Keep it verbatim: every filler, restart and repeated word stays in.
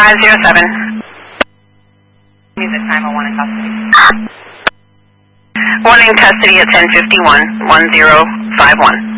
five zero seven. Give me the time of one in custody. One in custody at ten fifty-one, one zero five one.